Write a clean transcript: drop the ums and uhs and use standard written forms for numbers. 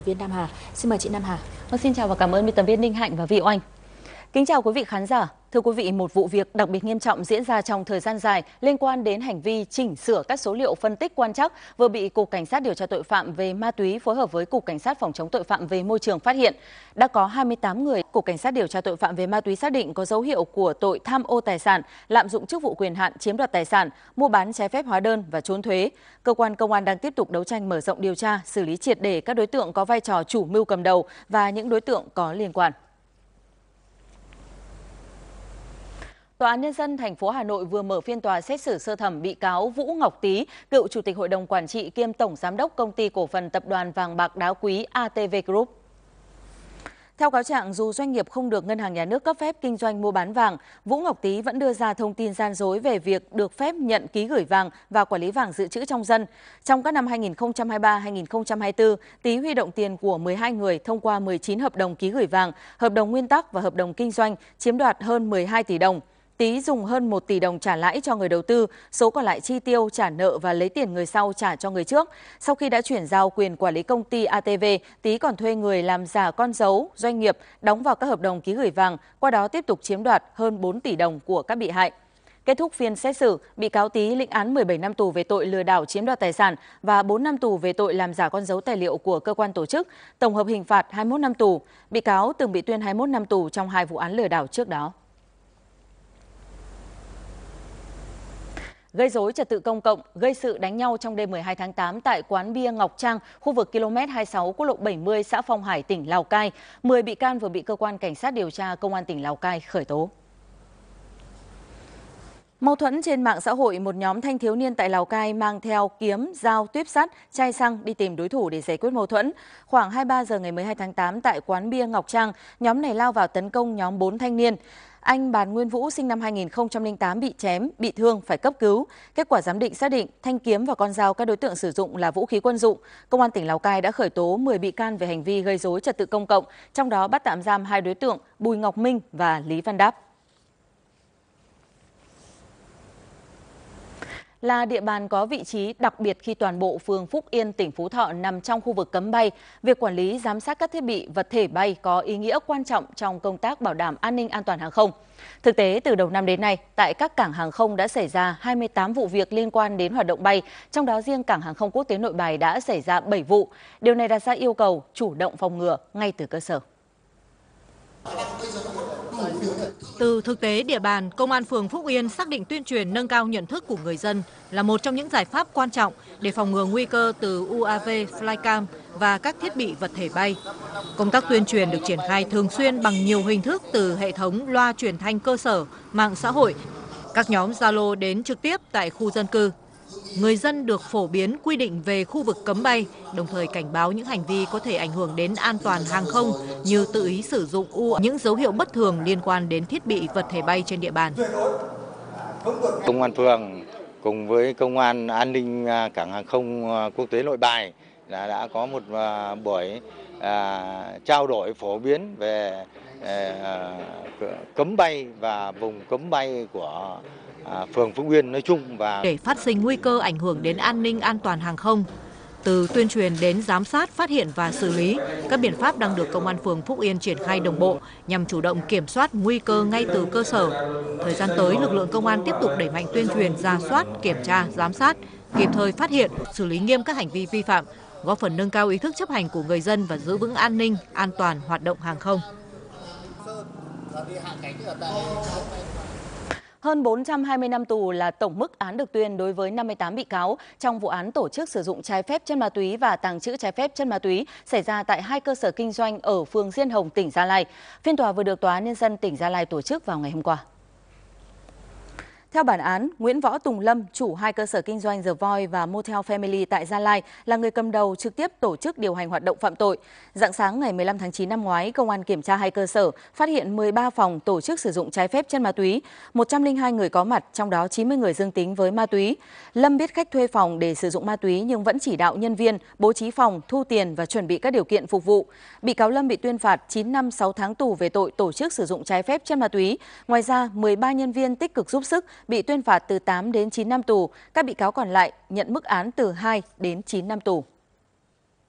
Viên Nam Hà. Xin mời chị Nam Hà. Xin chào và cảm ơn biên tập viên Ninh Hạnh và Vi Oanh. Kính chào quý vị khán giả. Thưa quý vị, một vụ việc đặc biệt nghiêm trọng diễn ra trong thời gian dài liên quan đến hành vi chỉnh sửa các số liệu phân tích quan trắc vừa bị Cục Cảnh sát điều tra tội phạm về ma túy phối hợp với Cục Cảnh sát phòng chống tội phạm về môi trường phát hiện. Đã có 28 người Cục Cảnh sát điều tra tội phạm về ma túy xác định có dấu hiệu của tội tham ô tài sản, lạm dụng chức vụ quyền hạn chiếm đoạt tài sản, mua bán trái phép hóa đơn và trốn thuế. Cơ quan công an đang tiếp tục đấu tranh mở rộng điều tra, xử lý triệt để các đối tượng có vai trò chủ mưu cầm đầu và những đối tượng có liên quan. Tòa án Nhân dân thành phố Hà Nội vừa mở phiên tòa xét xử sơ thẩm bị cáo Vũ Ngọc Tý, cựu Chủ tịch Hội đồng Quản trị kiêm Tổng Giám đốc Công ty Cổ phần Tập đoàn Vàng bạc đá quý ATV Group. Theo cáo trạng, dù doanh nghiệp không được Ngân hàng Nhà nước cấp phép kinh doanh mua bán vàng, Vũ Ngọc Tý vẫn đưa ra thông tin gian dối về việc được phép nhận ký gửi vàng và quản lý vàng dự trữ trong dân. Trong các năm 2023-2024, Tý huy động tiền của 12 người thông qua 19 hợp đồng ký gửi vàng, hợp đồng nguyên tắc và hợp đồng kinh doanh, chiếm đoạt hơn 12 tỷ đồng. Tý dùng hơn 1 tỷ đồng trả lãi cho người đầu tư, số còn lại chi tiêu, trả nợ và lấy tiền người sau trả cho người trước. Sau khi đã chuyển giao quyền quản lý công ty ATV, Tý còn thuê người làm giả con dấu, doanh nghiệp, đóng vào các hợp đồng ký gửi vàng, qua đó tiếp tục chiếm đoạt hơn 4 tỷ đồng của các bị hại. Kết thúc phiên xét xử, bị cáo Tý lĩnh án 17 năm tù về tội lừa đảo chiếm đoạt tài sản và 4 năm tù về tội làm giả con dấu tài liệu của cơ quan tổ chức, tổng hợp hình phạt 21 năm tù. Bị cáo từng bị tuyên 21 năm tù trong 2 vụ án lừa đảo trước đó. Gây rối trật tự công cộng, gây sự đánh nhau trong đêm 12 tháng 8 tại quán bia Ngọc Trang, khu vực km 26 quốc lộ 70 xã Phong Hải, tỉnh Lào Cai. 10 bị can vừa bị cơ quan cảnh sát điều tra công an tỉnh Lào Cai khởi tố. Mâu thuẫn trên mạng xã hội, một nhóm thanh thiếu niên tại Lào Cai mang theo kiếm, dao, tuyếp sắt, chai xăng đi tìm đối thủ để giải quyết mâu thuẫn. Khoảng 23 giờ ngày 12 tháng 8 tại quán bia Ngọc Trang, nhóm này lao vào tấn công nhóm 4 thanh niên. Anh Bàn Nguyên Vũ sinh năm 2008 bị chém, bị thương, phải cấp cứu. Kết quả giám định xác định thanh kiếm và con dao các đối tượng sử dụng là vũ khí quân dụng. Công an tỉnh Lào Cai đã khởi tố 10 bị can về hành vi gây rối trật tự công cộng, trong đó bắt tạm giam 2 đối tượng Bùi Ngọc Minh và Lý Văn Đáp. Là địa bàn có vị trí đặc biệt khi toàn bộ phường Phúc Yên, tỉnh Phú Thọ nằm trong khu vực cấm bay, việc quản lý giám sát các thiết bị vật thể bay có ý nghĩa quan trọng trong công tác bảo đảm an ninh an toàn hàng không. Thực tế, từ đầu năm đến nay, tại các cảng hàng không đã xảy ra 28 vụ việc liên quan đến hoạt động bay, trong đó riêng cảng hàng không quốc tế Nội Bài đã xảy ra 7 vụ. Điều này đặt ra yêu cầu chủ động phòng ngừa ngay từ cơ sở. Từ thực tế địa bàn, Công an phường Phúc Yên xác định tuyên truyền nâng cao nhận thức của người dân là một trong những giải pháp quan trọng để phòng ngừa nguy cơ từ UAV, flycam và các thiết bị vật thể bay. Công tác tuyên truyền được triển khai thường xuyên bằng nhiều hình thức, từ hệ thống loa truyền thanh cơ sở, mạng xã hội, các nhóm Zalo đến trực tiếp tại khu dân cư. Người dân được phổ biến quy định về khu vực cấm bay, đồng thời cảnh báo những hành vi có thể ảnh hưởng đến an toàn hàng không như tự ý sử dụng những dấu hiệu bất thường liên quan đến thiết bị vật thể bay trên địa bàn. Công an phường cùng với Công an an ninh cảng hàng không quốc tế Nội Bài đã có một buổi trao đổi phổ biến về cấm bay và vùng cấm bay của phường Phúc Yên nói chung. Và để phát sinh nguy cơ ảnh hưởng đến an ninh an toàn hàng không, từ tuyên truyền đến giám sát, phát hiện và xử lý, các biện pháp đang được Công an phường Phúc Yên triển khai đồng bộ nhằm chủ động kiểm soát nguy cơ ngay từ cơ sở. Thời gian tới, lực lượng công an tiếp tục đẩy mạnh tuyên truyền, rà soát, kiểm tra, giám sát, kịp thời phát hiện, xử lý nghiêm các hành vi vi phạm, góp phần nâng cao ý thức chấp hành của người dân và giữ vững an ninh, an toàn hoạt động hàng không. Hơn 420 năm tù là tổng mức án được tuyên đối với 58 bị cáo trong vụ án tổ chức sử dụng trái phép chất ma túy và tàng trữ trái phép chất ma túy xảy ra tại 2 cơ sở kinh doanh ở phường Diên Hồng, tỉnh Gia Lai. Phiên tòa vừa được Tòa án Nhân dân tỉnh Gia Lai tổ chức vào ngày hôm qua. Theo bản án, Nguyễn Võ Tùng Lâm, chủ 2 cơ sở kinh doanh The Voi và Motel Family tại Gia Lai, là người cầm đầu trực tiếp tổ chức điều hành hoạt động phạm tội. Rạng sáng ngày 15 tháng 9 năm ngoái, công an kiểm tra 2 cơ sở, phát hiện 13 phòng tổ chức sử dụng trái phép chất ma túy, 102 người có mặt, trong đó 90 người dương tính với ma túy. Lâm biết khách thuê phòng để sử dụng ma túy nhưng vẫn chỉ đạo nhân viên bố trí phòng, thu tiền và chuẩn bị các điều kiện phục vụ. Bị cáo Lâm bị tuyên phạt 9 năm 6 tháng tù về tội tổ chức sử dụng trái phép chất ma túy. Ngoài ra, 13 nhân viên tích cực giúp sức bị tuyên phạt từ 8 đến 9 năm tù. Các bị cáo còn lại nhận mức án từ 2 đến 9 năm tù.